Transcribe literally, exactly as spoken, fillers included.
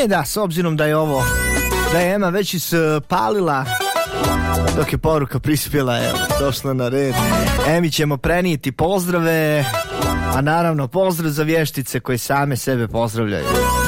E da, s obzirom da je ovo, da je Ema već ispalila dok je poruka prispjela, evo, došla na red. Emi ćemo prenijeti pozdrave, a naravno pozdrav za vještice koje same sebe pozdravljaju.